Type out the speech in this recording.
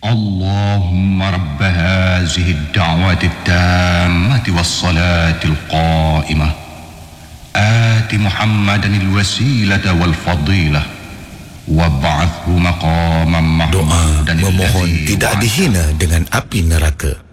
اللهم رب هذه الدعوة التامة والصلاة القائمة آت محمدا الوسيلة والفضيلة وابعثه مقاما Doa محمودا memohon الذي tidak وعده. dihina dengan api neraka.